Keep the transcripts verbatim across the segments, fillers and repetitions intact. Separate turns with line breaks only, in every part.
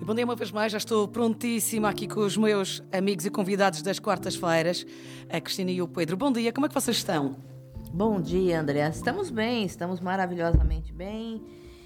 Bom dia uma vez mais, já estou prontíssima aqui com os meus amigos e convidados das quartas-feiras, a Cristina e o Pedro. Bom dia, como é que vocês estão?
Bom dia, André. Estamos bem, estamos maravilhosamente bem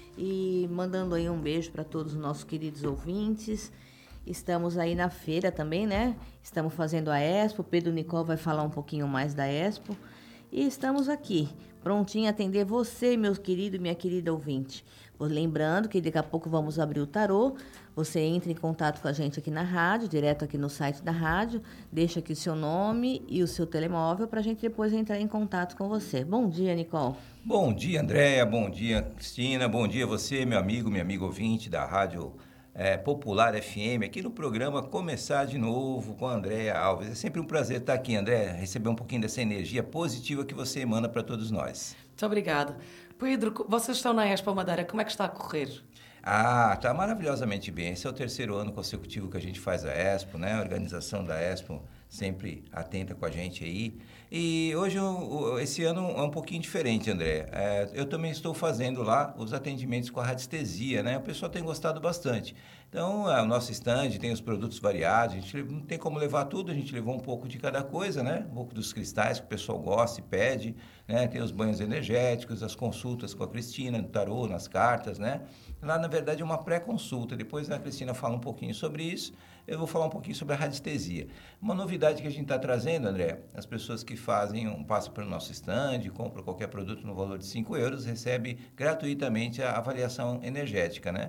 e mandando aí um beijo para todos os nossos queridos ouvintes. Estamos aí na feira também, né? Estamos fazendo a Expo, o Pedro Nicol vai falar um pouquinho mais da Expo. E estamos aqui, prontinho a atender você, meu querido e minha querida ouvinte. Lembrando que daqui a pouco vamos abrir o tarô. Você entra em contato com a gente aqui na rádio, direto aqui no site da rádio. Deixa aqui o seu nome e o seu telemóvel para a gente depois entrar em contato com você. Bom dia, Nicol.
Bom dia, Andréia. Bom dia, Cristina. Bom dia você, meu amigo, minha amiga ouvinte da Rádio é, Popular F M, aqui no programa Começar de Novo com a Andréia Alves. É sempre um prazer estar aqui, Andréia, receber um pouquinho dessa energia positiva que você emana para todos nós.
Muito obrigada. Pedro, vocês estão na Expo Madeira, como é que está a correr?
Ah, está maravilhosamente bem. Esse é o terceiro ano consecutivo que a gente faz a Expo, né? A organização da Expo sempre atenta com a gente aí. E hoje, esse ano é um pouquinho diferente, André. É, eu também estou fazendo lá os atendimentos com a radiestesia, né? O pessoal tem gostado bastante. Então, é, o nosso stand tem os produtos variados, a gente não tem como levar tudo, a gente levou um pouco de cada coisa, né? Um pouco dos cristais que o pessoal gosta e pede, né? Tem os banhos energéticos, as consultas com a Cristina, no tarô, nas cartas, né? Lá, na verdade, é uma pré-consulta. Depois a Cristina fala um pouquinho sobre isso. Eu vou falar um pouquinho sobre a radiestesia. Uma novidade que a gente está trazendo, André, as pessoas que fazem um passo pelo nosso stand, compram qualquer produto no valor de cinco euros, recebe gratuitamente a avaliação energética, né?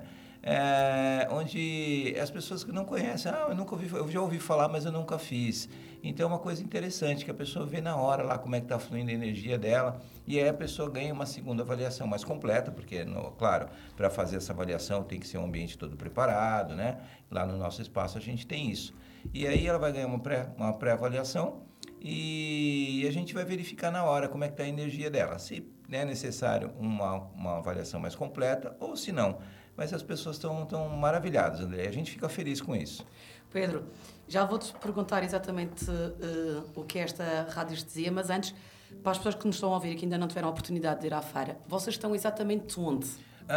É, onde as pessoas que não conhecem, ah, eu nunca ouvi, eu já ouvi falar, mas eu nunca fiz. Então é uma coisa interessante que a pessoa vê na hora lá como é que está fluindo a energia dela e aí a pessoa ganha uma segunda avaliação mais completa, porque, no, claro, para fazer essa avaliação tem que ser um ambiente todo preparado, né? Lá no nosso espaço a gente tem isso. E aí ela vai ganhar uma, pré, uma pré-avaliação e a gente vai verificar na hora como é que está a energia dela. Se é necessário uma, uma avaliação mais completa ou se não. Mas as pessoas estão tão maravilhadas, André. A gente fica feliz com isso.
Pedro, já vou-te perguntar exatamente uh, o que é esta radiestesia, mas antes, para as pessoas que nos estão a ouvir e que ainda não tiveram a oportunidade de ir à feira, vocês estão exatamente onde?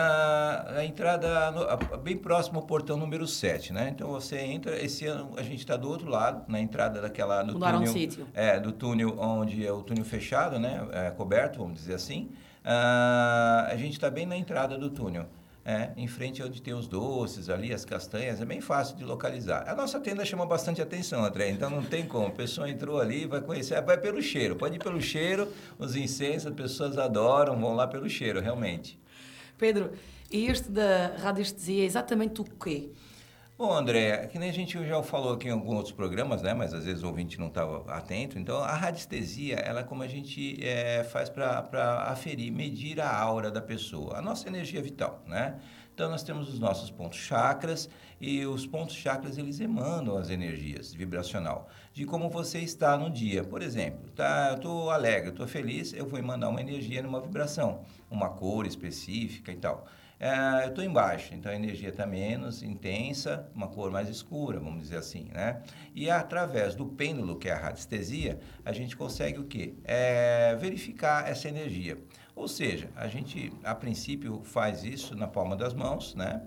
Ah, a entrada no, a, bem próximo ao portão número sete, né? Então você entra, esse ano a gente está do outro lado, na entrada daquela do
Mudaram
túnel,
um sítio.
É, do túnel onde é o túnel fechado, né? É, coberto, vamos dizer assim. Ah, a gente está bem na entrada do túnel. É, em frente onde tem os doces ali, as castanhas, é bem fácil de localizar. A nossa tenda chama bastante atenção, André, então não tem como. A pessoa entrou ali, vai conhecer, vai pelo cheiro, pode ir pelo cheiro, os incensos, as pessoas adoram, vão lá pelo cheiro, realmente.
Pedro, e este da radiestesia é exatamente o quê?
Bom, André, que nem a gente já falou aqui em alguns outros programas, né? Mas às vezes o ouvinte não estava atento. Então, a radiestesia, ela é como a gente é, faz para aferir, medir a aura da pessoa, a nossa energia vital, né? Então, nós temos os nossos pontos chakras e os pontos chakras, eles emanam as energias vibracional de como você está no dia. Por exemplo, tá, eu estou alegre, eu estou feliz, eu vou emanar uma energia numa vibração, uma cor específica e tal. É, eu estou embaixo, então a energia está menos intensa, uma cor mais escura, vamos dizer assim, né? E através do pêndulo, que é a radiestesia, a gente consegue o quê? É, verificar essa energia. Ou seja, a gente, a princípio, faz isso na palma das mãos, né?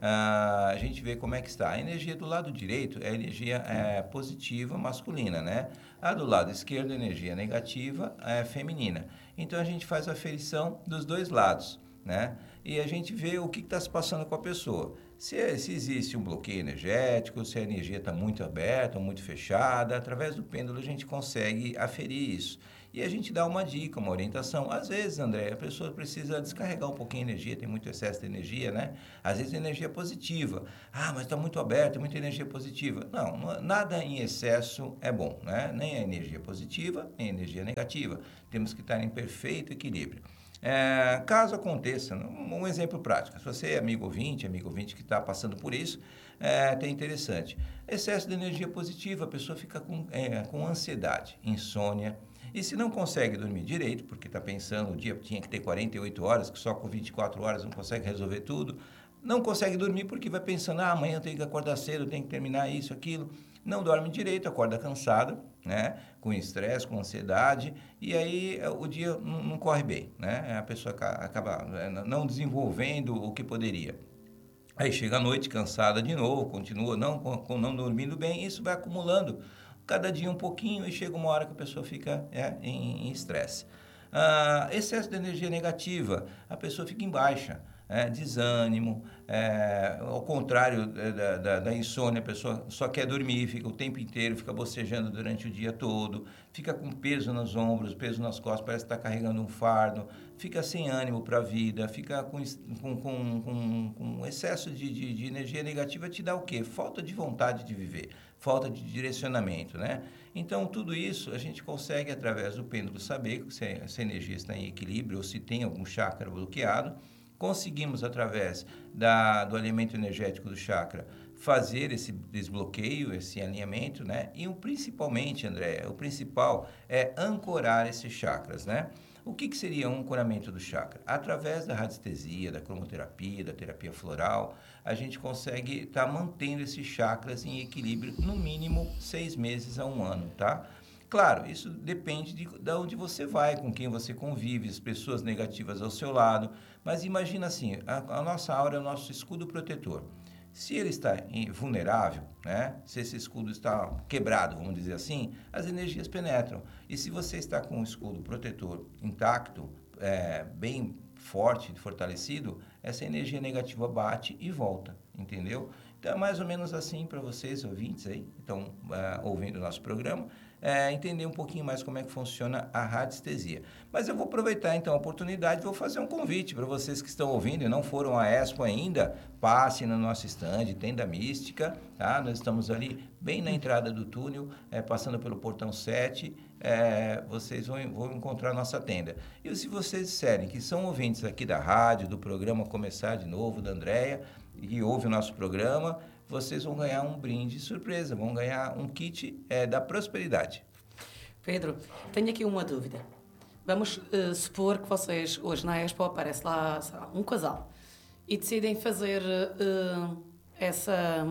Ah, a gente vê como é que está. A energia do lado direito é a energia é, positiva masculina, né? A do lado esquerdo, a energia negativa é feminina. Então, a gente faz a aferição dos dois lados, né? E a gente vê o que está se passando com a pessoa. Se, se existe um bloqueio energético, se a energia está muito aberta ou muito fechada, através do pêndulo a gente consegue aferir isso. E a gente dá uma dica, uma orientação. Às vezes, André, a pessoa precisa descarregar um pouquinho a energia, tem muito excesso de energia, né? Às vezes a energia é positiva. Ah, mas está muito aberto, muita energia positiva. Não, não, nada em excesso é bom, né? Nem a energia positiva, nem a energia negativa. Temos que estar em perfeito equilíbrio. É, caso aconteça, um exemplo prático, se você é amigo ouvinte, amigo ouvinte que está passando por isso, é até interessante. Excesso de energia positiva, a pessoa fica com, é, com ansiedade, insônia, e se não consegue dormir direito, porque está pensando, o dia tinha que ter quarenta e oito horas, que só com vinte e quatro horas não consegue resolver tudo, não consegue dormir porque vai pensando, ah, amanhã eu tenho que acordar cedo, eu tenho que terminar isso, aquilo, não dorme direito, acorda cansado, né, com estresse, com ansiedade, e aí o dia não, não corre bem, né, a pessoa acaba não desenvolvendo o que poderia. Aí chega a noite cansada de novo, continua não, com, com não dormindo bem, isso vai acumulando cada dia um pouquinho e chega uma hora que a pessoa fica é, em estresse. Ah, excesso de energia negativa, a pessoa fica em baixa. É, desânimo, é, ao contrário da, da, da insônia, a pessoa só quer dormir, fica o tempo inteiro, fica bocejando durante o dia todo, fica com peso nos ombros, peso nas costas, parece que está carregando um fardo, fica sem ânimo para a vida, fica com, com, com, com, com excesso de, de, de energia negativa, te dá o quê? Falta de vontade de viver, falta de direcionamento, né? Então, tudo isso a gente consegue, através do pêndulo, saber se essa energia está em equilíbrio ou se tem algum chakra bloqueado. Conseguimos, através da, do alinhamento energético do chakra, fazer esse desbloqueio, esse alinhamento, né? E o, principalmente, André, o principal é ancorar esses chakras, né? O que, que seria um ancoramento do chakra? Através da radiestesia, da cromoterapia, da terapia floral, a gente consegue estar tá mantendo esses chakras em equilíbrio no mínimo seis meses a um ano, tá? Claro, isso depende de, de onde você vai, com quem você convive, as pessoas negativas ao seu lado. Mas imagina assim, a, a nossa aura é o nosso escudo protetor. Se ele está vulnerável, né? Se esse escudo está quebrado, vamos dizer assim, as energias penetram. E se você está com um escudo protetor intacto, é, bem forte, fortalecido, essa energia negativa bate e volta, entendeu? Então é mais ou menos assim para vocês, ouvintes aí, que estão uh, ouvindo o nosso programa, é, entender um pouquinho mais como é que funciona a radiestesia. Mas eu vou aproveitar então a oportunidade e vou fazer um convite para vocês que estão ouvindo e não foram à Expo ainda, passem no nosso stand, Tenda Mística, tá? Nós estamos ali bem na entrada do túnel, é, passando pelo portão sete, é, vocês vão, vão encontrar a nossa tenda. E se vocês disserem que são ouvintes aqui da rádio, do programa Começar de Novo, da Andréia, e ouve o nosso programa, vocês vão ganhar um brinde surpresa, vão ganhar um kit é, da prosperidade.
Pedro, tenho aqui uma dúvida. Vamos uh, supor que vocês, hoje na Expo, aparece lá, lá um casal e decidem fazer uh, essa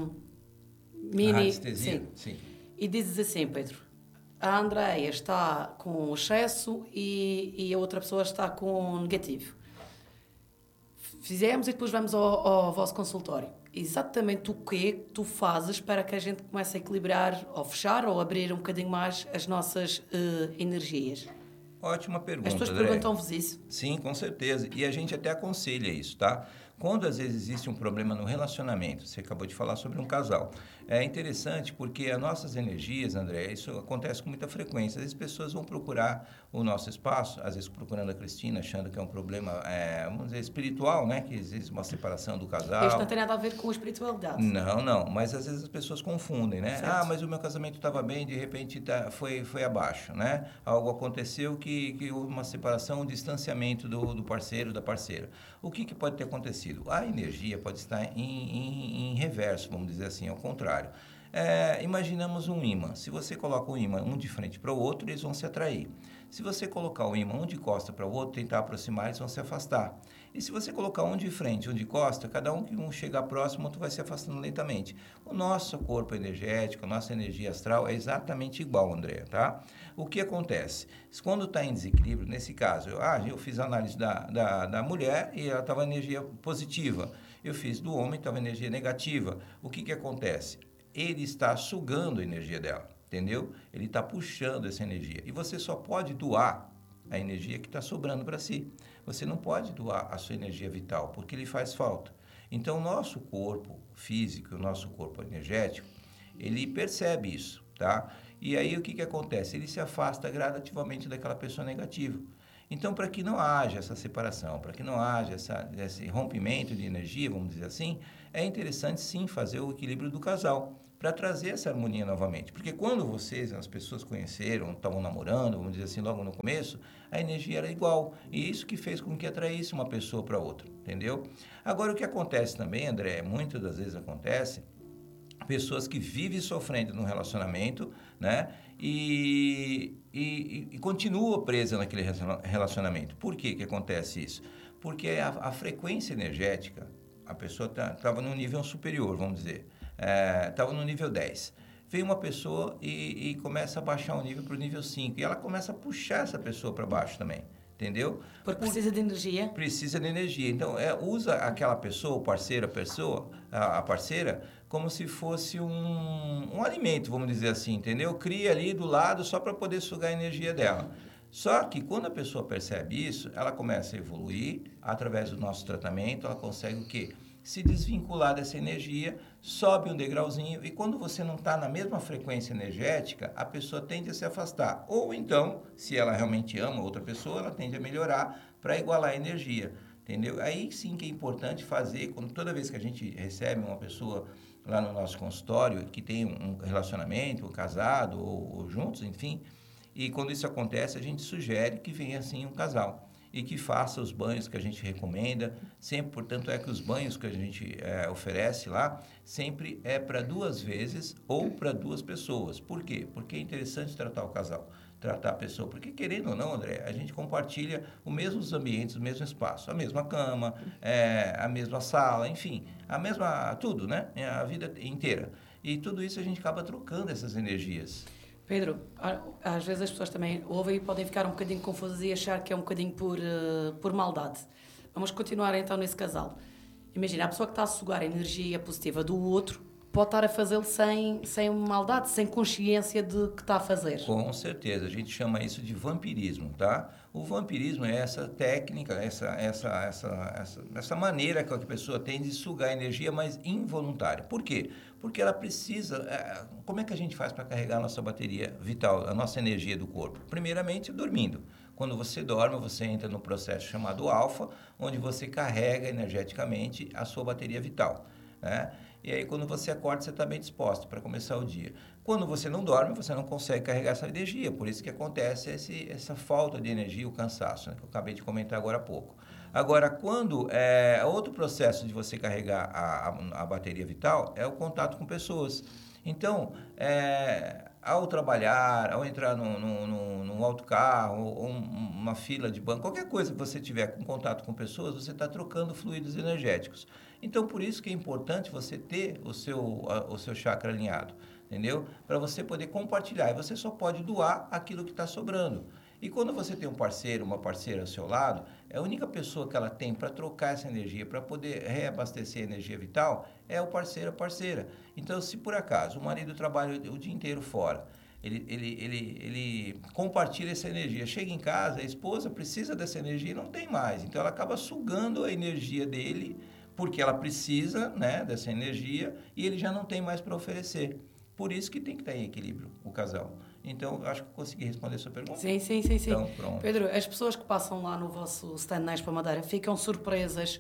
mini...
Radiestesia?
Sim.
Sim.
E dizes assim, Pedro, a Andréia está com excesso e, e a outra pessoa está com negativo. Fizemos e depois vamos ao, ao vosso consultório. Exatamente o que tu fazes para que a gente comece a equilibrar, ou fechar, ou abrir um bocadinho mais as nossas uh, energias?
Ótima pergunta,
As pessoas
André.
perguntam-vos isso?
Sim, com certeza. E a gente até aconselha isso, tá? Quando às vezes existe um problema no relacionamento, você acabou de falar sobre um casal, é interessante porque as nossas energias, André, isso acontece com muita frequência. Às vezes as pessoas vão procurar o nosso espaço, às vezes procurando a Cristina, achando que é um problema, é, vamos dizer, espiritual, né? Que existe uma separação do casal.
Isto não tem nada a ver com a espiritualidade.
Não, não. Mas às vezes as pessoas confundem, né?
Certo.
Ah, mas o meu casamento estava bem, de repente tá, foi, foi abaixo, né? Algo aconteceu que, que houve uma separação, um distanciamento do, do parceiro, da parceira. O que, que pode ter acontecido? A energia pode estar em, em, em reverso, vamos dizer assim, ao contrário. É, imaginamos um ímã. Se você coloca um ímã um de frente para o outro, eles vão se atrair. Se você colocar o ímã um de costa para o outro, tentar aproximar, eles vão se afastar. E se você colocar um de frente, um de costa, cada um que um chegar próximo, outro vai se afastando lentamente. O nosso corpo energético, a nossa energia astral é exatamente igual, André, tá? O que acontece? Quando está em desequilíbrio, nesse caso, eu, ah, eu fiz a análise da, da, da mulher e ela estava energia positiva. Eu fiz do homem, estava energia negativa. O que que acontece? Ele está sugando a energia dela, entendeu? Ele está puxando essa energia. E você só pode doar a energia que está sobrando para si. Você não pode doar a sua energia vital, porque lhe faz falta. Então, o nosso corpo físico, o nosso corpo energético, ele percebe isso, tá? E aí, o que que acontece? Ele se afasta gradativamente daquela pessoa negativa. Então, para que não haja essa separação, para que não haja essa, esse rompimento de energia, vamos dizer assim, é interessante, sim, fazer o equilíbrio do casal, para trazer essa harmonia novamente. Porque quando vocês, as pessoas conheceram, estavam namorando, vamos dizer assim, logo no começo, a energia era igual. E isso que fez com que atraísse uma pessoa para outra, entendeu? Agora, o que acontece também, André, muitas das vezes acontece, pessoas que vivem sofrendo num relacionamento, né? E, e, e continua presa naquele relacionamento. Por que que acontece isso? Porque a, a frequência energética, a pessoa estava tá, num nível superior, vamos dizer, estava é, no nível dez. Vem uma pessoa e, e começa a baixar o nível para o nível cinco. E ela começa a puxar essa pessoa para baixo também, entendeu?
Porque precisa de energia.
Precisa de energia. Então, é, usa aquela pessoa, o parceiro, a pessoa, a, a parceira, como se fosse um, um alimento, vamos dizer assim, entendeu? Cria ali do lado só para poder sugar a energia dela. Só que quando a pessoa percebe isso, ela começa a evoluir, através do nosso tratamento, ela consegue o quê? Se desvincular dessa energia, sobe um degrauzinho, e quando você não está na mesma frequência energética, a pessoa tende a se afastar. Ou então, se ela realmente ama outra pessoa, ela tende a melhorar para igualar a energia, entendeu? Aí sim que é importante fazer, quando toda vez que a gente recebe uma pessoa lá no nosso consultório, que tem um relacionamento, ou casado, ou, ou juntos, enfim, e quando isso acontece, a gente sugere que venha assim um casal e que faça os banhos que a gente recomenda, sempre, portanto, é que os banhos que a gente é, oferece lá, sempre é para duas vezes ou para duas pessoas. Por quê? Porque é interessante tratar o casal, tratar a pessoa, porque querendo ou não, André, a gente compartilha os mesmos ambientes, o mesmo espaço, a mesma cama, é, a mesma sala, enfim, a mesma, tudo, né? A vida inteira. E tudo isso a gente acaba trocando essas energias.
Pedro, às vezes as pessoas também ouvem e podem ficar um bocadinho confusas e achar que é um bocadinho por, uh, por maldade. Vamos continuar então nesse casal. Imagina, a pessoa que está a sugar a energia positiva do outro pode estar a fazê-lo sem, sem maldade, sem consciência de que está a fazer.
Com certeza, a gente chama isso de vampirismo, tá? O vampirismo é essa técnica, essa, essa, essa, essa, essa maneira que a pessoa tem de sugar energia, mas involuntária. Por quê? Porque ela precisa... É, como é que a gente faz para carregar a nossa bateria vital, a nossa energia do corpo? Primeiramente, dormindo. Quando você dorme, você entra no processo chamado alfa, onde você carrega energeticamente a sua bateria vital, né? E aí, quando você acorda, você está bem disposto para começar o dia. Quando você não dorme, você não consegue carregar essa energia. Por isso que acontece esse, essa falta de energia, o cansaço, né, que eu acabei de comentar agora há pouco. Agora, quando é outro processo de você carregar a, a, a bateria vital, é o contato com pessoas. Então, é, ao trabalhar, ao entrar num, num, num autocarro, ou um, uma fila de banco, qualquer coisa que você tiver com contato com pessoas, você está trocando fluidos energéticos. Então, por isso que é importante você ter o seu, o seu chakra alinhado, entendeu? Para você poder compartilhar. E você só pode doar aquilo que está sobrando. E quando você tem um parceiro, uma parceira ao seu lado, é a única pessoa que ela tem para trocar essa energia, para poder reabastecer a energia vital, é o parceiro, a parceira. Então, se por acaso o marido trabalha o dia inteiro fora, ele, ele, ele, ele compartilha essa energia, chega em casa, a esposa precisa dessa energia e não tem mais. Então, ela acaba sugando a energia dele, porque ela precisa, né, dessa energia e ele já não tem mais para oferecer. Por isso que tem que estar em equilíbrio o casal. Então, eu acho que eu consegui responder a sua pergunta.
Sim, sim, sim. sim.
Então, pronto.
Pedro, as pessoas que passam lá no vosso stand na Expo Madeira ficam surpresas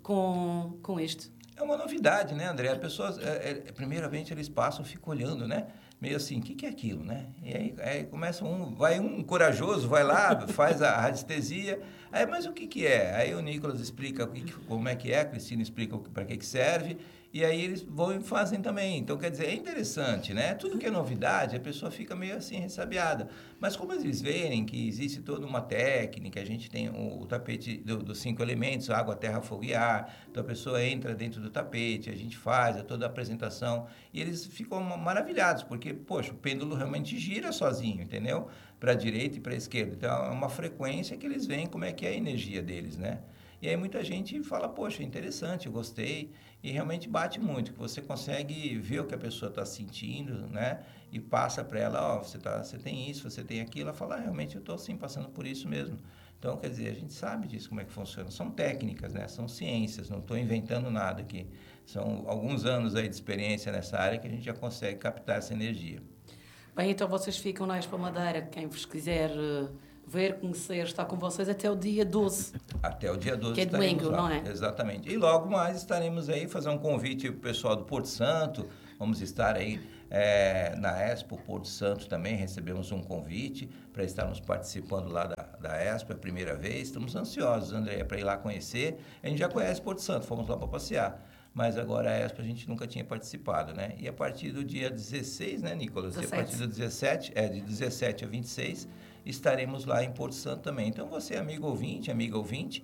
com, com isto?
É uma novidade, né, André? As pessoas, é, é, primeiramente, eles passam, ficam olhando, né? Meio assim, o que, que é aquilo, né? E aí, aí começa um, vai um corajoso, vai lá, faz a radiestesia. Aí, mas o que, que é? Aí o Nicolas explica o que, como é que é, a Cristina explica para que, que serve. E aí eles vão e fazem também. Então, quer dizer, é interessante, né? Tudo que é novidade, a pessoa fica meio assim, ressabiada. Mas como eles verem que existe toda uma técnica, a gente tem o, o tapete do, dos cinco elementos, água, terra, fogo e ar. Então, a pessoa entra dentro do tapete, a gente faz toda a apresentação. E eles ficam maravilhados, porque, poxa, o pêndulo realmente gira sozinho, entendeu? Para a direita e para a esquerda. Então, é uma frequência que eles veem como é que é a energia deles, né? E aí muita gente fala, poxa, interessante, eu gostei. E realmente bate muito, que você consegue ver o que a pessoa está sentindo, né? E passa para ela, ó, oh, você, tá, você tem isso, você tem aquilo. Ela fala, ah, realmente eu estou assim, passando por isso mesmo. Então, quer dizer, a gente sabe disso, como é que funciona. São técnicas, né? São ciências, não estou inventando nada aqui. São alguns anos aí de experiência nessa área que a gente já consegue captar essa energia.
Bem, então vocês ficam na Expo Madeira, quem vos quiser ver, conhecer, está com vocês até o dia doze.
Até o dia doze.
Que é domingo,
lá.
Não é?
Exatamente. E logo mais estaremos aí, fazer um convite para o pessoal do Porto Santo. Vamos estar aí é, na Expo Porto Santo também, recebemos um convite para estarmos participando lá da, da Expo, é a primeira vez. Estamos ansiosos, André, para ir lá conhecer. A gente já conhece Porto Santo, fomos lá para passear. Mas agora a Expo a gente nunca tinha participado, né? E a partir do dia dezesseis, né, Nicolas? E a partir do dezessete, é, de dezessete a vinte e seis, estaremos lá em Porto Santo também. Então, você, amigo ouvinte, amiga ouvinte,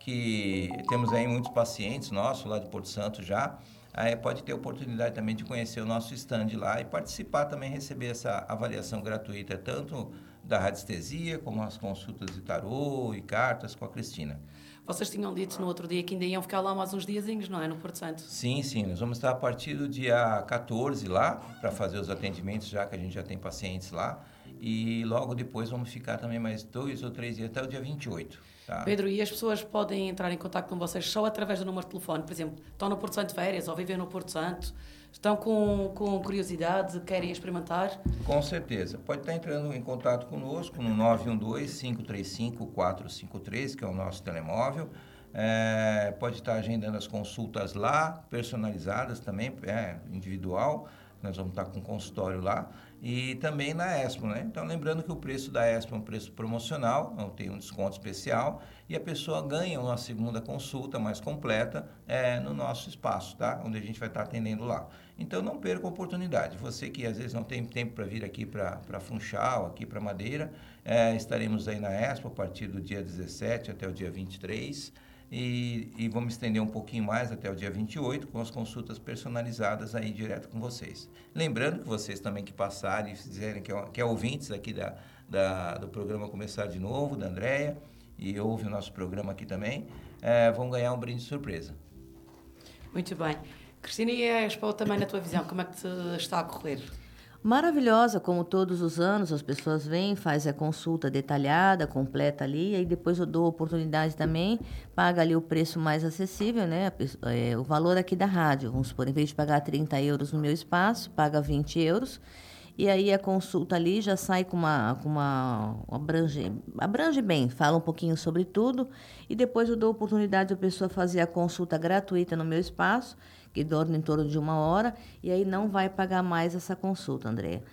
que temos aí muitos pacientes nossos lá de Porto Santo já, aí pode ter a oportunidade também de conhecer o nosso stand lá e participar também, receber essa avaliação gratuita, tanto da radiestesia, como as consultas de tarô e cartas com a Cristina.
Vocês tinham dito no outro dia que ainda iam ficar lá mais uns diazinhos, não é? No Porto Santo.
Sim, sim. Nós vamos estar a partir do dia quatorze lá, para fazer os atendimentos, já que a gente já tem pacientes lá. E logo depois vamos ficar também mais dois ou três dias, até o dia vinte e oito. Tá?
Pedro, e as pessoas podem entrar em contato com vocês só através do número de telefone? Por exemplo, estão no Porto Santo de férias ou vivem no Porto Santo, estão com, com curiosidade, querem experimentar?
Com certeza. Pode estar entrando em contato conosco no nove um dois, cinco três cinco, quatro cinco três, que é o nosso telemóvel. É, pode estar agendando as consultas lá, personalizadas também, é, individual. Nós vamos estar com um consultório lá. E também na Expo, né? Então, lembrando que o preço da Expo é um preço promocional, não tem um desconto especial, e a pessoa ganha uma segunda consulta mais completa é, no nosso espaço, tá? Onde a gente vai estar atendendo lá. Então, não perca a oportunidade. Você que às vezes não tem tempo para vir aqui para Funchal, aqui para Madeira, é, estaremos aí na Expo a partir do dia dezessete até o dia vinte e três. E, e vamos estender um pouquinho mais até o dia vinte e oito com as consultas personalizadas aí direto com vocês. Lembrando que vocês também que passarem e fizerem, que é, que é ouvintes aqui da, da, do programa Começar de Novo, da Andréia, e ouve o nosso programa aqui também, é, vão ganhar um brinde de surpresa.
Muito bem. Cristina, e a Expo também na tua visão, como é que te está a correr?
Maravilhosa, como todos os anos, as pessoas vêm, fazem a consulta detalhada, completa ali, aí depois eu dou oportunidade também, paga ali o preço mais acessível, né? Pessoa, é, o valor aqui da rádio, vamos supor, em vez de pagar trinta euros no meu espaço, paga vinte euros, e aí a consulta ali já sai com uma, com uma, uma abrange, abrange bem, fala um pouquinho sobre tudo, e depois eu dou oportunidade da pessoa fazer a consulta gratuita no meu espaço, que dura em torno de uma hora, e aí não vai pagar mais essa consulta, Andréia.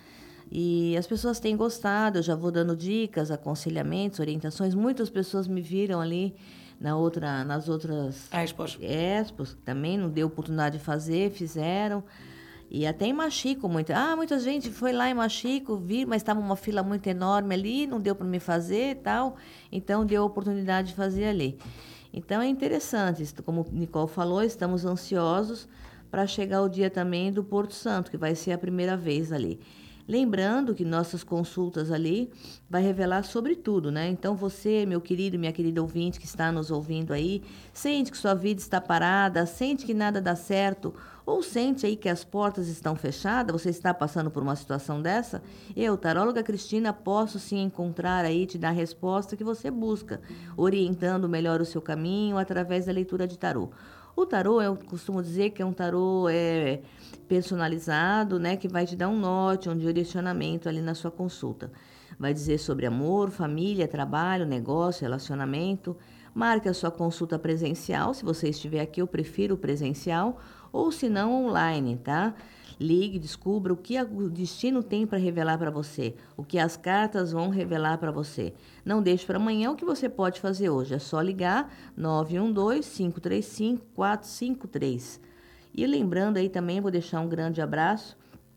E as pessoas têm gostado, eu já vou dando dicas, aconselhamentos, orientações. Muitas pessoas me viram ali na outra, nas outras
Expos.
Expos, também não deu oportunidade de fazer, fizeram. E até em Machico, muita, ah, muita gente foi lá em Machico, vi, mas estava uma fila muito enorme ali, não deu para me fazer e tal, então deu a oportunidade de fazer ali. Então, é interessante, como o Nicole falou, estamos ansiosos para chegar o dia também do Porto Santo, que vai ser a primeira vez ali. Lembrando que nossas consultas ali vai revelar sobre tudo, né? Então, você, meu querido, minha querida ouvinte que está nos ouvindo aí, sente que sua vida está parada, sente que nada dá certo, ou sente aí que as portas estão fechadas, você está passando por uma situação dessa, eu, taróloga Cristina, posso sim encontrar aí, te dar a resposta que você busca, orientando melhor o seu caminho através da leitura de tarô. O tarô, eu costumo dizer que é um tarô é, personalizado, né, que vai te dar um norte, um direcionamento ali na sua consulta. Vai dizer sobre amor, família, trabalho, negócio, relacionamento. Marque a sua consulta presencial, se você estiver aqui, eu prefiro presencial, ou se não, online, tá? Ligue, descubra o que o destino tem para revelar para você, o que as cartas vão revelar para você. Não deixe para amanhã o que você pode fazer hoje, é só ligar nove um dois, cinco três cinco, quatro cinco três. E lembrando aí também, vou deixar um grande abraço,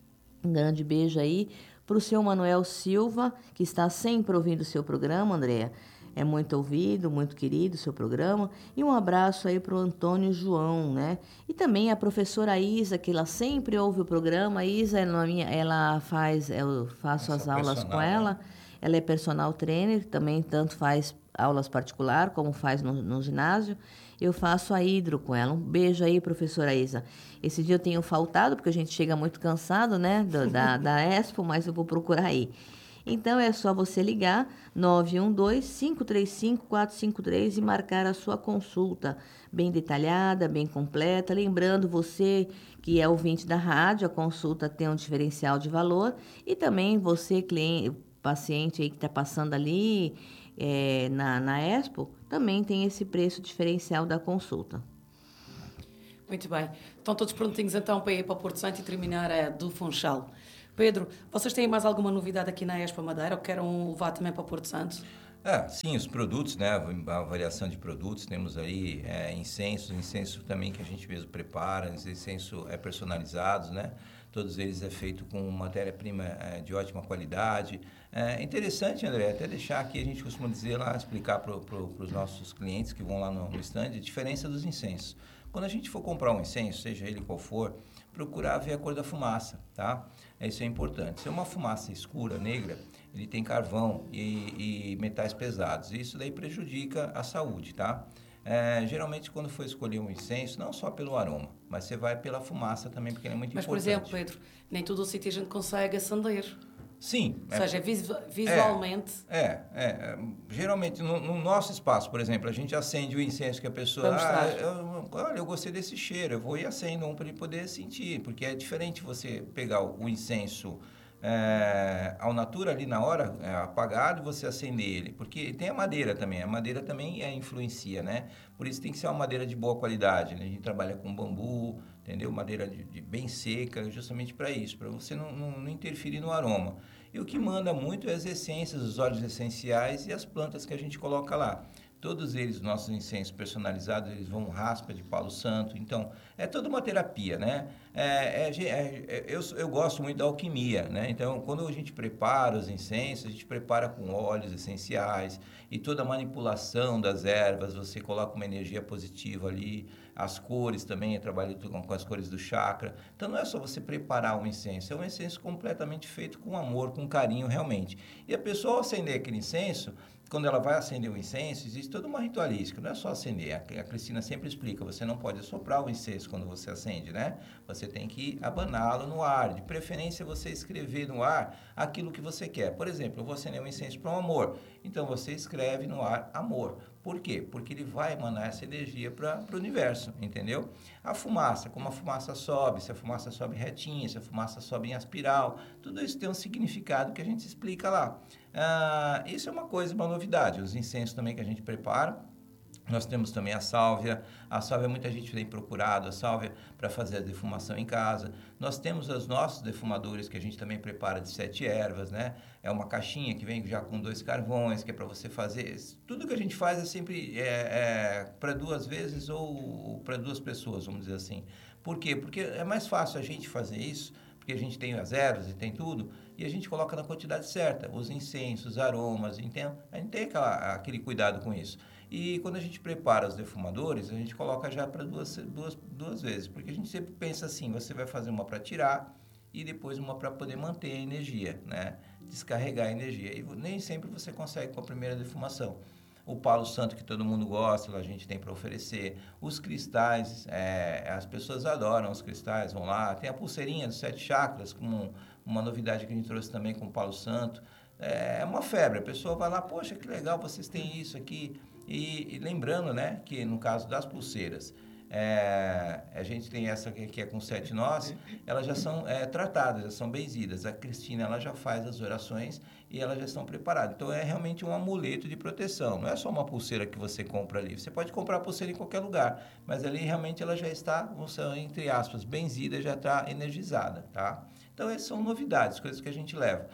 um grande beijo aí para o seu Manuel Silva, que está sempre ouvindo o seu programa, Andréia. É muito ouvido, muito querido o seu programa. E um abraço aí para o Antônio João, né? E também a professora Isa, que ela sempre ouve o programa. A Isa, ela, ela faz, eu faço
Eu
as
sou
aulas
personal,
com ela.
né?
Ela é personal trainer, também tanto faz aulas particular como faz no, no ginásio. Eu faço a hidro com ela. Um beijo aí, professora Isa. Esse dia eu tenho faltado, porque a gente chega muito cansado, né? Do, da, da Expo, mas eu vou procurar aí. Então, é só você ligar nove um dois, cinco três cinco, quatro cinco três e marcar a sua consulta bem detalhada, bem completa. Lembrando você que é ouvinte da rádio, a consulta tem um diferencial de valor. E também você, cliente, paciente aí que está passando ali é, na, na Expo, também tem esse preço diferencial da consulta.
Muito bem. Estão todos prontinhos então para ir para o Porto Santo e terminar a do Funchal. Pedro, vocês têm mais alguma novidade aqui na Expo Madeira ou querem levar também para o Porto Santo?
Ah, sim, os produtos, né? A variação de produtos, temos aí é, incensos, incenso também que a gente mesmo prepara, incenso é personalizados, né? Todos eles é feito com matéria-prima é, de ótima qualidade. É interessante, André, até deixar aqui, a gente costuma dizer lá, explicar para pro, os nossos clientes que vão lá no, no stand, a diferença dos incensos. Quando a gente for comprar um incenso, seja ele qual for, procurar ver a cor da fumaça, tá? Isso é importante. Se é uma fumaça escura, negra, ele tem carvão e, e metais pesados. Isso daí prejudica a saúde, tá? É, geralmente, quando for escolher um incenso, não só pelo aroma, mas você vai pela fumaça também, porque ele é muito
mas,
importante.
Mas, por exemplo, Pedro, nem todo o sítio a gente consegue acender.
Sim.
Ou seja, é, visualmente...
É, é, é geralmente, no, no nosso espaço, por exemplo, a gente acende o incenso que a pessoa... Ah, eu, olha, eu gostei desse cheiro, eu vou e acendo um para ele poder sentir, porque é diferente você pegar o, o incenso... É, ao natura ali na hora, é, apagado, e você acender ele. Porque tem a madeira também. A madeira também é, influencia, né? Por isso tem que ser uma madeira de boa qualidade, né? A gente trabalha com bambu, entendeu? Madeira de, de bem seca, justamente para isso, para você não, não, não interferir no aroma. E o que manda muito é as essências, os óleos essenciais e as plantas que a gente coloca lá. Todos eles, nossos incensos personalizados, eles vão raspa de Palo Santo. Então, é toda uma terapia, né? É, é, é, eu, eu gosto muito da alquimia, né? Então, quando a gente prepara os incensos, a gente prepara com óleos essenciais e toda a manipulação das ervas, você coloca uma energia positiva ali. As cores também, eu trabalho com, com as cores do chakra. Então, não é só você preparar um incenso, é um incenso completamente feito com amor, com carinho, realmente. E a pessoa, ao acender aquele incenso... Quando ela vai acender o incenso, existe toda uma ritualística, não é só acender. A Cristina sempre explica, você não pode assoprar o incenso quando você acende, né? Você tem que abaná-lo no ar. De preferência, você escrever no ar aquilo que você quer. Por exemplo, eu vou acender um incenso para o amor. Então, você escreve no ar amor. Por quê? Porque ele vai emanar essa energia para o universo, entendeu? A fumaça, como a fumaça sobe, se a fumaça sobe retinha, se a fumaça sobe em espiral, tudo isso tem um significado que a gente explica lá. Ah, isso é uma coisa, uma novidade. Os incensos também que a gente prepara. Nós temos também a sálvia. A sálvia muita gente tem procurado, a sálvia para fazer a defumação em casa. Nós temos os nossos defumadores que a gente também prepara de sete ervas, né? É uma caixinha que vem já com dois carvões, que é para você fazer... Tudo que a gente faz é sempre é, é, para duas vezes ou para duas pessoas, vamos dizer assim. Por quê? Porque é mais fácil a gente fazer isso, porque a gente tem as ervas e tem tudo, e a gente coloca na quantidade certa, os incensos, os aromas, então a gente tem aquela, aquele cuidado com isso. E quando a gente prepara os defumadores, a gente coloca já para duas, duas, duas vezes, porque a gente sempre pensa assim, você vai fazer uma para tirar e depois uma para poder manter a energia, né? Descarregar a energia. E nem sempre você consegue com a primeira defumação. O Palo Santo, que todo mundo gosta, a gente tem para oferecer. Os cristais, é, as pessoas adoram os cristais, vão lá. Tem a pulseirinha dos sete chakras, como uma novidade que a gente trouxe também com o Palo Santo. É uma febre, a pessoa vai lá, poxa, que legal, vocês têm isso aqui. E, e lembrando, né, que no caso das pulseiras, é, a gente tem essa que, que é com sete nós, elas já são é, tratadas, já são benzidas. A Cristina, ela já faz as orações e elas já estão preparadas. Então, é realmente um amuleto de proteção. Não é só uma pulseira que você compra ali. Você pode comprar a pulseira em qualquer lugar, mas ali realmente ela já está, entre aspas, benzida, já está energizada, tá? Então, essas são novidades, coisas que a gente leva.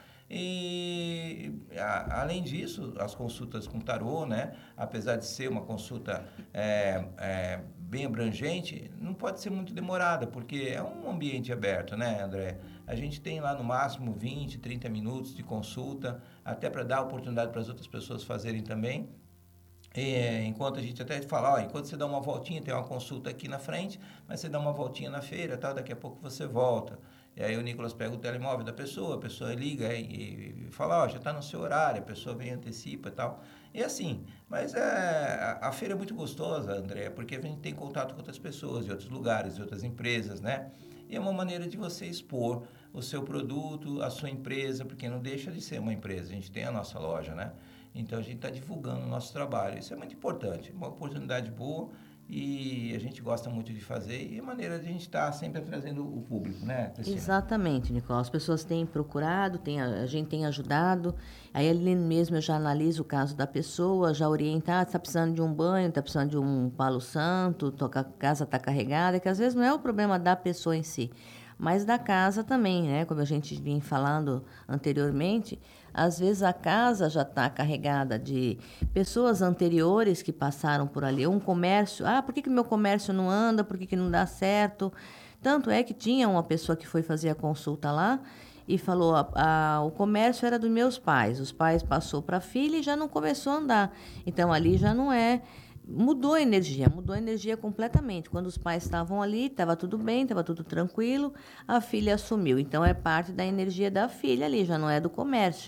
E, a, além disso, as consultas com tarô, né? Apesar de ser uma consulta é, é, bem abrangente, não pode ser muito demorada, porque é um ambiente aberto, né, André? A gente tem lá no máximo vinte, trinta minutos de consulta, até para dar oportunidade para as outras pessoas fazerem também. É, enquanto a gente até fala, ó, enquanto você dá uma voltinha, tem uma consulta aqui na frente, mas você dá uma voltinha na feira, tal, daqui a pouco você volta. E aí o Nicolas pega o telemóvel da pessoa, a pessoa liga e, e fala, ó, já está no seu horário, a pessoa vem, antecipa e tal. E assim, mas é, a, a feira é muito gostosa, André, porque a gente tem contato com outras pessoas, de outros lugares, de outras empresas, né? E é uma maneira de você expor o seu produto, a sua empresa, porque não deixa de ser uma empresa, a gente tem a nossa loja, né? Então, a gente está divulgando o nosso trabalho. Isso é muito importante, uma oportunidade boa e a gente gosta muito de fazer e é maneira de a gente estar tá sempre trazendo o público, né, Cristina?
Exatamente, Nicolau. As pessoas têm procurado, tem, a gente tem ajudado. Aí, ali mesmo, eu já analiso o caso da pessoa, já oriento, ah, está precisando de um banho, está precisando de um palo santo, a casa está carregada, que às vezes não é o problema da pessoa em si, mas da casa também, né? Como a gente vinha falando anteriormente, às vezes a casa já está carregada de pessoas anteriores que passaram por ali. Um comércio, ah, por que que meu comércio não anda? Por que que não dá certo? Tanto é que tinha uma pessoa que foi fazer a consulta lá e falou, a, a, o comércio era dos meus pais. Os pais passou para a filha e já não começou a andar. Então, ali já não é... Mudou a energia, mudou a energia completamente. Quando os pais estavam ali, estava tudo bem, estava tudo tranquilo, a filha assumiu. Então, é parte da energia da filha ali, já não é do comércio.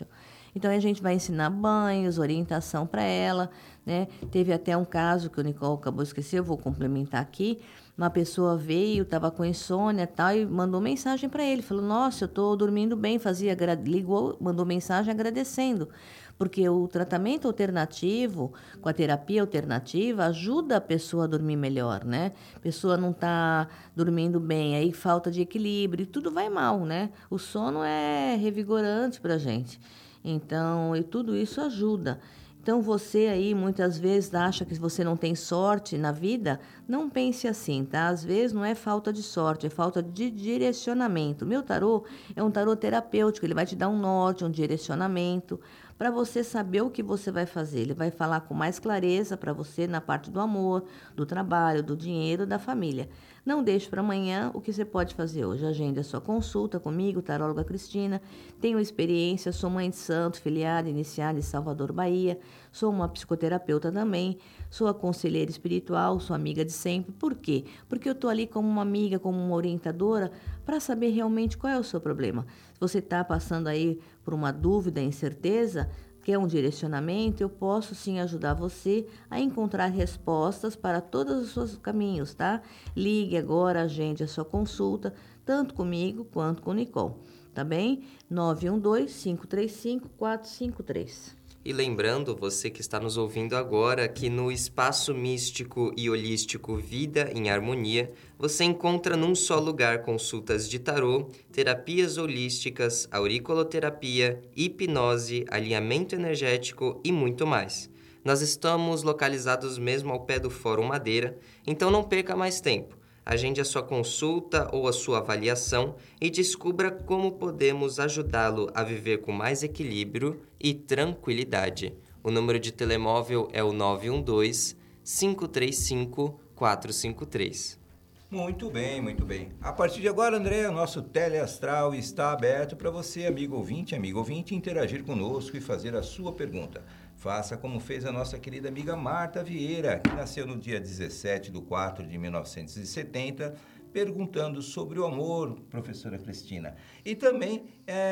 Então, a gente vai ensinar banhos, orientação para ela, né? Teve até um caso que o Nicole acabou de esquecer, eu vou complementar aqui. Uma pessoa veio, estava com insônia e tal, e mandou mensagem para ele. Falou, nossa, eu estou dormindo bem. Fazia, ligou, mandou mensagem agradecendo. Porque o tratamento alternativo, com a terapia alternativa, ajuda a pessoa a dormir melhor, né? A pessoa não está dormindo bem, aí falta de equilíbrio, e tudo vai mal, né? O sono é revigorante para a gente. Então, e tudo isso ajuda. Então, você aí, muitas vezes, acha que você não tem sorte na vida. Não pense assim, tá? Às vezes, não é falta de sorte, é falta de direcionamento. Meu tarô é um tarô terapêutico, ele vai te dar um norte, um direcionamento, para você saber o que você vai fazer. Ele vai falar com mais clareza para você na parte do amor, do trabalho, do dinheiro, da família. Não deixe para amanhã o que você pode fazer hoje. Agende a sua consulta comigo, taróloga Cristina. Tenho experiência, sou mãe de santo, filiada, iniciada em Salvador, Bahia. Sou uma psicoterapeuta também. Sou a conselheira espiritual, sou amiga de sempre. Por quê? Porque eu estou ali como uma amiga, como uma orientadora, para saber realmente qual é o seu problema. Se você está passando aí por uma dúvida, incerteza, quer um direcionamento, eu posso sim ajudar você a encontrar respostas para todos os seus caminhos, tá? Ligue agora, agende a sua consulta, tanto comigo quanto com o Nicole, tá bem? nove um dois, cinco três cinco, quatro cinco três.
E lembrando, você que está nos ouvindo agora, que no Espaço Místico e Holístico Vida em Harmonia, você encontra num só lugar consultas de tarô, terapias holísticas, auriculoterapia, hipnose, alinhamento energético e muito mais. Nós estamos localizados mesmo ao pé do Fórum Madeira, então não perca mais tempo. Agende a sua consulta ou a sua avaliação e descubra como podemos ajudá-lo a viver com mais equilíbrio e tranquilidade. O número de telemóvel é o nove um dois, cinco três cinco, quatro cinco três.
Muito bem, muito bem. A partir de agora, André, o nosso teleastral está aberto para você, amigo ouvinte, amigo ouvinte, interagir conosco e fazer a sua pergunta. Faça como fez a nossa querida amiga Marta Vieira, que nasceu no dia dezessete de quatro de mil novecentos e setenta, perguntando sobre o amor, professora Cristina. E também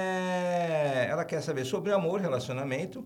é, ela quer saber sobre amor, relacionamento.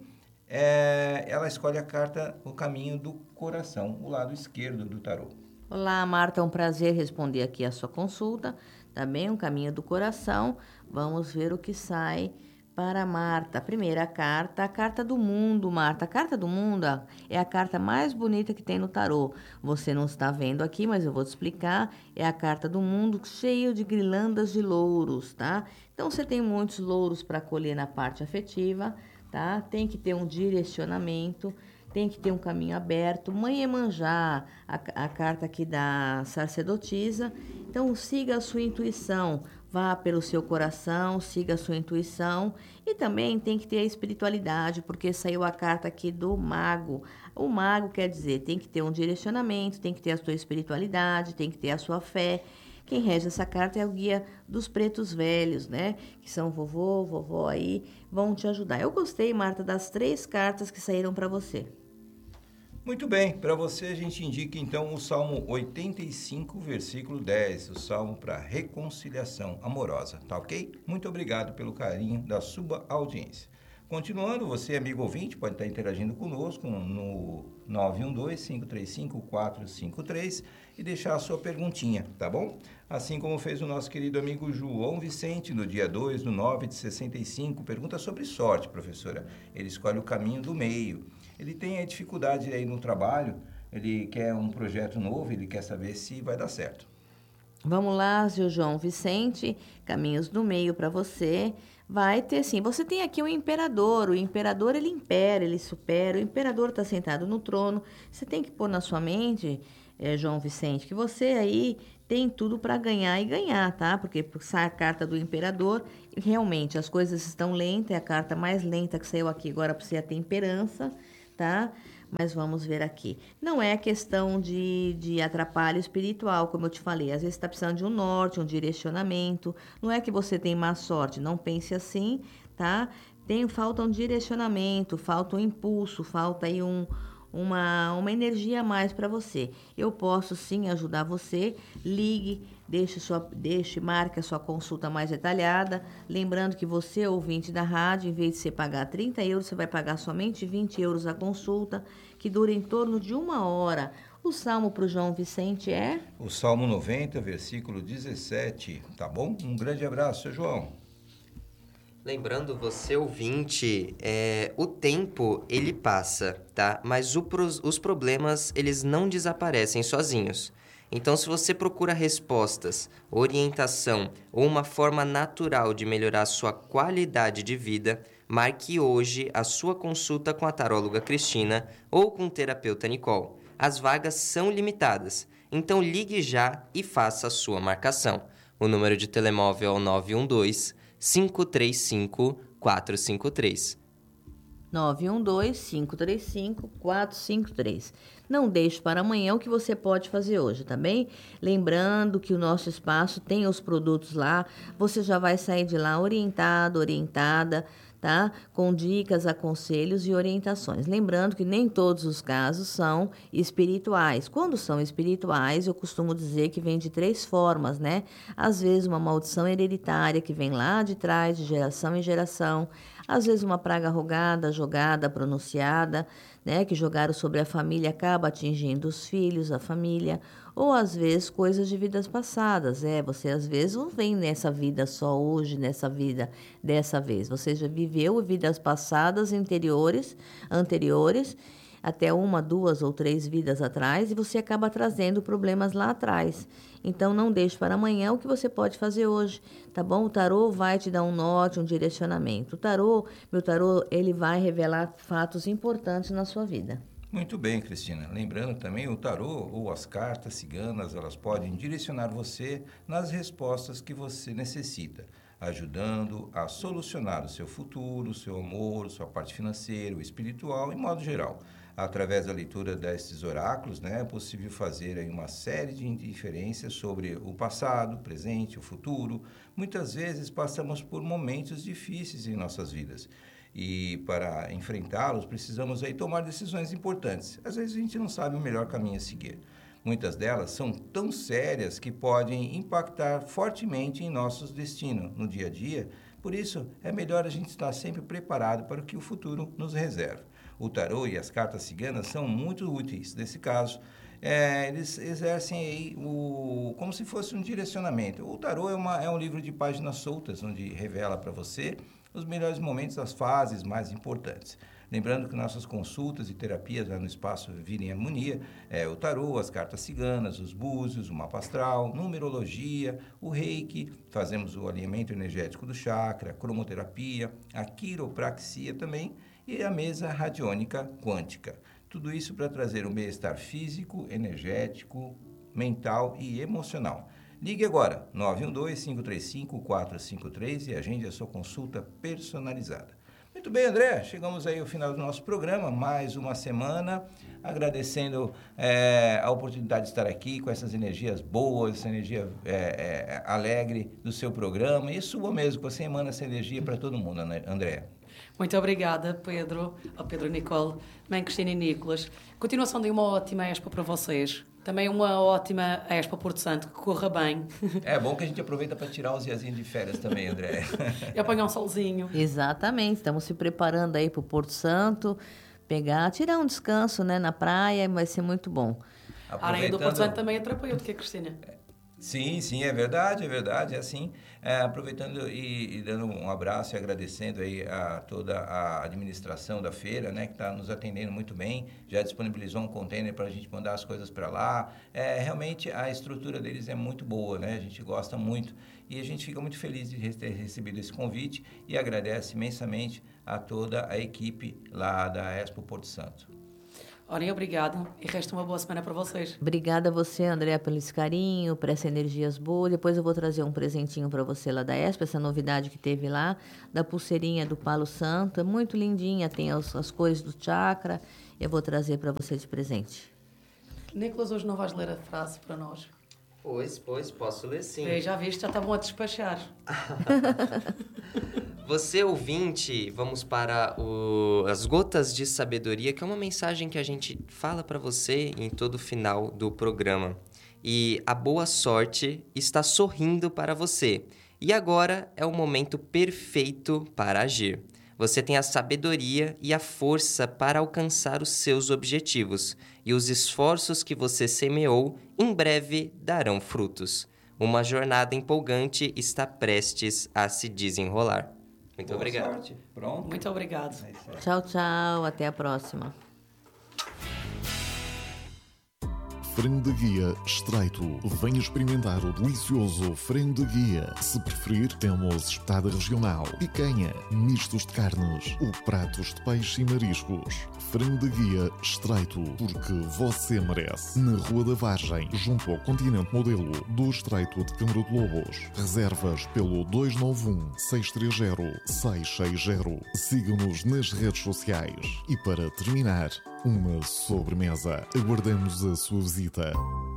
É, ela escolhe a carta O Caminho do Coração, o lado esquerdo do tarô.
Olá, Marta, é um prazer responder aqui a sua consulta. Também um Caminho do Coração. Vamos ver o que sai para Marta. A primeira carta, a carta do mundo, Marta. A carta do mundo é a carta mais bonita que tem no tarô. Você não está vendo aqui, mas eu vou te explicar. É a carta do mundo cheio de guirlandas de louros, tá? Então, você tem muitos louros para colher na parte afetiva, tá? Tem que ter um direcionamento, tem que ter um caminho aberto. Mãe Iemanjá, a, a carta aqui da sacerdotisa. Então, siga a sua intuição. Vá pelo seu coração, siga a sua intuição. E também tem que ter a espiritualidade, porque saiu a carta aqui do mago. O mago quer dizer, tem que ter um direcionamento, tem que ter a sua espiritualidade, tem que ter a sua fé. Quem rege essa carta é o guia dos pretos velhos, né? Que são vovô, vovó aí, vão te ajudar. Eu gostei, Marta, das três cartas que saíram para você.
Muito bem, para você a gente indica então o Salmo oitenta e cinco, versículo dez, o Salmo para reconciliação amorosa, tá ok? Muito obrigado pelo carinho da sua audiência. Continuando, você, amigo ouvinte, pode estar interagindo conosco no nove um dois, cinco três cinco, quatro cinco três e deixar a sua perguntinha, tá bom? Assim como fez o nosso querido amigo João Vicente, no dia dois do nove de sessenta e cinco, pergunta sobre sorte, professora. Ele escolhe o caminho do meio. Ele tem a dificuldade aí no trabalho, ele quer um projeto novo, ele quer saber se vai dar certo.
Vamos lá, seu João Vicente, caminhos do meio para você. Vai ter assim, você tem aqui o imperador, o imperador ele impera, ele supera, o imperador está sentado no trono. Você tem que pôr na sua mente, é, João Vicente, que você aí tem tudo para ganhar e ganhar, tá? Porque sai a carta do imperador, e realmente as coisas estão lentas, é a carta mais lenta que saiu aqui agora para você, a temperança, tá? Mas vamos ver aqui. Não é questão de, de atrapalho espiritual, como eu te falei. Às vezes você está precisando de um norte, um direcionamento. Não é que você tem má sorte, não pense assim, tá? Tem, falta um direcionamento, falta um impulso, falta aí um, uma, uma energia a mais para você. Eu posso sim ajudar você, ligue, deixe, sua, deixe, marque a sua consulta mais detalhada. Lembrando que você, ouvinte da rádio, em vez de você pagar trinta euros, você vai pagar somente vinte euros a consulta, que dura em torno de uma hora. O salmo para o João Vicente é?
O Salmo noventa, versículo dezessete, tá bom? Um grande abraço, seu João.
Lembrando, você ouvinte, é, o tempo, ele passa, tá? Mas o, os problemas, eles não desaparecem sozinhos. Então, se você procura respostas, orientação ou uma forma natural de melhorar a sua qualidade de vida, marque hoje a sua consulta com a taróloga Cristina ou com o terapeuta Nicole. As vagas são limitadas, então ligue já e faça a sua marcação. O número de telemóvel é o nove um dois, cinco três cinco, quatro cinco três.
nove um dois, cinco três cinco, quatro cinco três. Não deixe para amanhã o que você pode fazer hoje, tá bem? Lembrando que o nosso espaço tem os produtos lá, você já vai sair de lá orientado, orientada, tá? Com dicas, aconselhos e orientações. Lembrando que nem todos os casos são espirituais. Quando são espirituais, eu costumo dizer que vem de três formas, né? Às vezes uma maldição hereditária que vem lá de trás, de geração em geração. Às vezes uma praga rogada, jogada, pronunciada, né, que jogaram sobre a família acaba atingindo os filhos, a família, ou às vezes coisas de vidas passadas. É, você às vezes não vem nessa vida só hoje, nessa vida dessa vez. Você já viveu vidas passadas anteriores, anteriores, até uma, duas ou três vidas atrás, e você acaba trazendo problemas lá atrás. Então, não deixe para amanhã o que você pode fazer hoje, tá bom? O tarô vai te dar um norte, um direcionamento. O tarô, meu tarô, ele vai revelar fatos importantes na sua vida.
Muito bem, Cristina. Lembrando também, o tarô ou as cartas ciganas, elas podem direcionar você nas respostas que você necessita, ajudando a solucionar o seu futuro, o seu amor, sua parte financeira, o espiritual, em modo geral. Através da leitura desses oráculos, né, é possível fazer aí uma série de inferências sobre o passado, o presente, o futuro. Muitas vezes passamos por momentos difíceis em nossas vidas e para enfrentá-los precisamos aí tomar decisões importantes. Às vezes a gente não sabe o melhor caminho a seguir. Muitas delas são tão sérias que podem impactar fortemente em nossos destinos no dia a dia. Por isso, é melhor a gente estar sempre preparado para o que o futuro nos reserva. O tarô e as cartas ciganas são muito úteis. Nesse caso, é, eles exercem aí o, como se fosse um direcionamento. O tarô é, uma, é um livro de páginas soltas, onde revela para você os melhores momentos, as fases mais importantes. Lembrando que nossas consultas e terapias lá no Espaço Vida em Harmonia, é o tarô, as cartas ciganas, os búzios, o mapa astral, numerologia, o reiki, fazemos o alinhamento energético do chakra, a cromoterapia, a quiropraxia também, e a mesa radiônica quântica. Tudo isso para trazer um bem-estar físico, energético, mental e emocional. Ligue agora, nove um dois, cinco três cinco, quatro cinco três e agende a sua consulta personalizada. Muito bem, André, chegamos aí ao final do nosso programa, mais uma semana, agradecendo é, a oportunidade de estar aqui com essas energias boas, essa energia é, é, alegre do seu programa e sua mesmo, você emana essa energia para todo mundo, André.
Muito obrigada, Pedro, ao Pedro Nicole, mãe Cristina e Nicolas. Continuação de uma ótima expo para vocês. Também uma ótima expo Porto Santo, que corra bem.
É bom que a gente aproveita para tirar os diazinhos de férias também, André.
E apanhar um solzinho.
Exatamente, estamos se preparando aí para o Porto Santo, pegar, tirar um descanso, né, na praia, vai ser muito bom.
A areia do Porto Santo também é terapêutica, Cristina.
Sim, sim, é verdade, é verdade, é assim. É, aproveitando e, e dando um abraço e agradecendo aí a toda a administração da feira, né, que está nos atendendo muito bem, já disponibilizou um container para a gente mandar as coisas para lá. É, realmente a estrutura deles é muito boa, né, a gente gosta muito e a gente fica muito feliz de ter recebido esse convite e agradece imensamente a toda a equipe lá da Expo Porto Santo.
Orem, obrigado e resta uma boa semana para vocês.
Obrigada a você, André, pelo esse carinho, por essas energias boas. Depois eu vou trazer um presentinho para você lá da Expo, essa novidade que teve lá, da pulseirinha do Palo Santo. É muito lindinha, tem as, as cores do chakra. Eu vou trazer para você de presente.
Nicolas, hoje não vais ler a frase para nós?
Pois, pois, posso ler sim.
É, já viste, já estavam a despachar.
Você, ouvinte, vamos para o, as gotas de sabedoria, que é uma mensagem que a gente fala para você em todo o final do programa. E a boa sorte está sorrindo para você. E agora é o momento perfeito para agir. Você tem a sabedoria e a força para alcançar os seus objetivos. E os esforços que você semeou, em breve darão frutos. Uma jornada empolgante está prestes a se desenrolar. Muito
Boa
obrigado.
Sorte. Pronto.
Muito obrigado.
Tchau, tchau. Até a próxima.
Frango de guia estreito. Venha experimentar o delicioso frango de guia. Se preferir, temos espetada regional, picanha, mistos de carnes ou pratos de peixe e mariscos. Frango de guia estreito, porque você merece. Na Rua da Vargem, junto ao Continente Modelo do Estreito de Câmara de Lobos. Reservas pelo dois nove um, seis três zero, seis seis zero. Siga-nos nas redes sociais. E para terminar, uma sobremesa. Aguardamos a sua visita.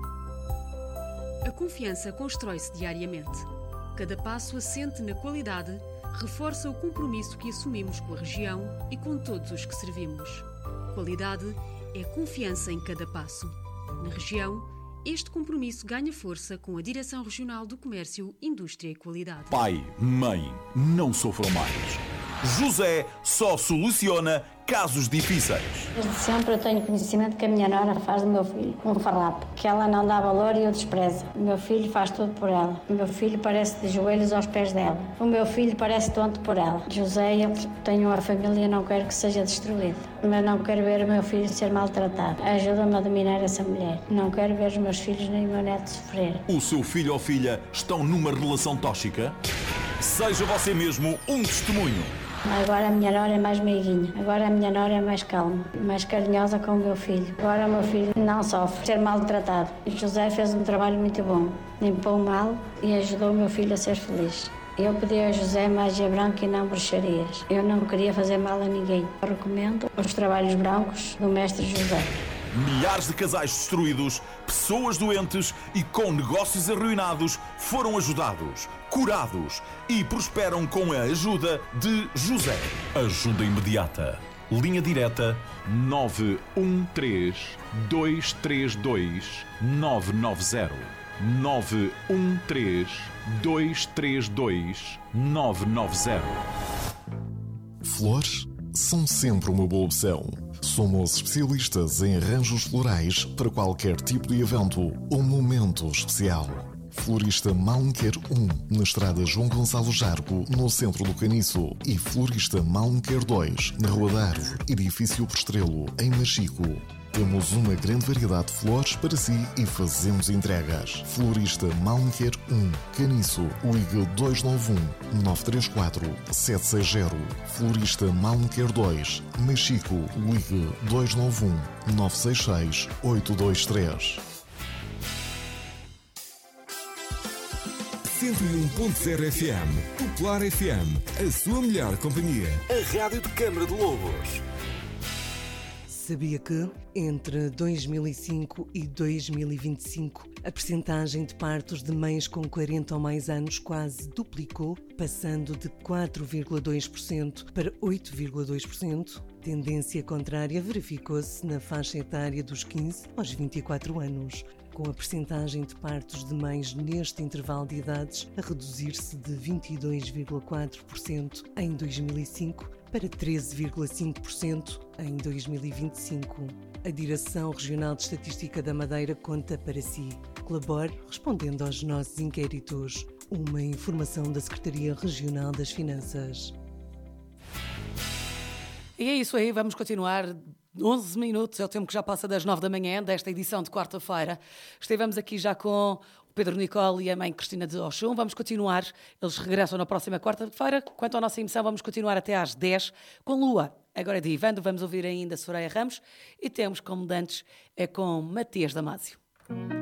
A confiança constrói-se diariamente. Cada passo assente na qualidade reforça o compromisso que assumimos com a região e com todos os que servimos. Qualidade é confiança em cada passo. Na região, este compromisso ganha força com a Direção Regional do Comércio, Indústria e Qualidade.
Pai, mãe, não sofram mais. José só soluciona casos difíceis.
Desde sempre eu tenho conhecimento que a minha nora faz do meu filho um farrapo, que ela não dá valor e eu desprezo. O meu filho faz tudo por ela. O meu filho parece de joelhos aos pés dela. O meu filho parece tonto por ela. José, eu tenho uma família e não quero que seja destruída. Mas não quero ver o meu filho ser maltratado. Ajuda-me a dominar essa mulher. Não quero ver os meus filhos nem o meu neto sofrer.
O seu filho ou filha estão numa relação tóxica? Seja você mesmo um testemunho.
Agora a minha nora é mais meiguinha. Agora a minha nora é mais calma, mais carinhosa com o meu filho. Agora o meu filho não sofre ser maltratado. E José fez um trabalho muito bom. Limpou o mal e ajudou o meu filho a ser feliz. Eu pedi a José magia branca e não bruxarias. Eu não queria fazer mal a ninguém. Eu recomendo os trabalhos brancos do mestre José.
Milhares de casais destruídos, pessoas doentes e com negócios arruinados foram ajudados, curados e prosperam com a ajuda de José. Ajuda imediata. Linha direta nove um três, dois três dois, nove nove zero. nove um três, dois três dois, nove nove zero.
Flores são sempre uma boa opção. Somos especialistas em arranjos florais para qualquer tipo de evento ou momento especial. Florista Malmquer um, na estrada João Gonçalo Jargo, no centro do Caniço. E Florista Malmquer dois, na Rua da Árvore, edifício Postrelo, em Machico. Temos uma grande variedade de flores para si e fazemos entregas. Florista Malmquer um, Caniço, ligue dois nove um, nove três quatro, sete seis zero. Florista Malmquer dois, Machico, ligue dois nove um, nove seis seis, oito dois três.
cento e um ponto zero F M, Popular F M, a sua melhor companhia. A rádio de Câmara de Lobos.
Sabia que, entre dois mil e cinco e dois mil e vinte e cinco, a percentagem de partos de mães com quarenta ou mais anos quase duplicou, passando de quatro vírgula dois por cento para oito vírgula dois por cento? Tendência contrária verificou-se na faixa etária dos quinze aos vinte e quatro anos, com a percentagem de partos de mães neste intervalo de idades a reduzir-se de vinte e dois vírgula quatro por cento em dois mil e cinco para treze vírgula cinco por cento em dois mil e vinte e cinco. A Direção Regional de Estatística da Madeira conta para si. Colabore respondendo aos nossos inquéritos. Uma informação da Secretaria Regional das Finanças.
E é isso aí, vamos continuar. onze minutos é o tempo que já passa das nove da manhã desta edição de quarta-feira. Estivemos aqui já com o Pedro Nicole e a mãe Cristina de Oxum. Vamos continuar, eles regressam na próxima quarta-feira. Quanto à nossa emissão, vamos continuar até às dez com Lua. Agora é de Ivando, vamos ouvir ainda Soraya Ramos e temos como dantes é com Matias Damasio.